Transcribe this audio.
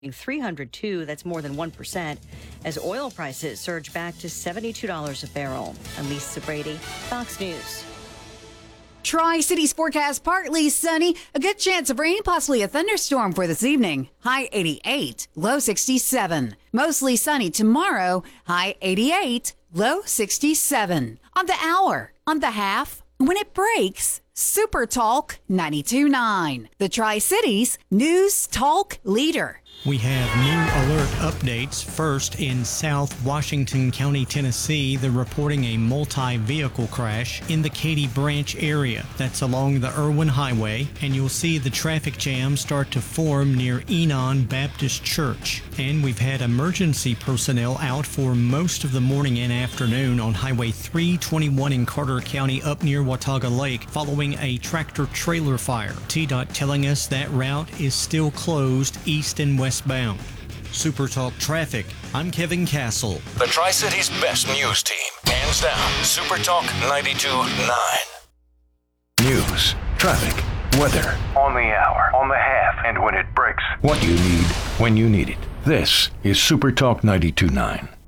$302, that's more than 1%, as oil prices surge back to $72 a barrel. I'm Lisa Brady, Fox News. Tri-Cities forecast partly sunny, a good chance of rain, possibly a thunderstorm for this evening. High 88, low 67. Mostly sunny tomorrow, high 88, low 67. On the hour, on the half, when it breaks, Super Talk 92.9, the Tri-Cities News Talk leader. We have new alert updates. First, in South Washington County, Tennessee, they're reporting a multi-vehicle crash in the Katy Branch area. That's along the Irwin Highway, and you'll see the traffic jam start to form near Enon Baptist Church. And we've had emergency personnel out for most of the morning and afternoon on Highway 321 in Carter County up near Watauga Lake following a tractor-trailer fire. TDOT telling us that route is still closed east and westbound. Super Talk Traffic. I'm Kevin Castle. The Tri-Cities best news team. Hands down. Super Talk 92.9. News, traffic, weather. On the hour, on the half, and when it breaks. What you need, when you need it. This is Super Talk 92.9.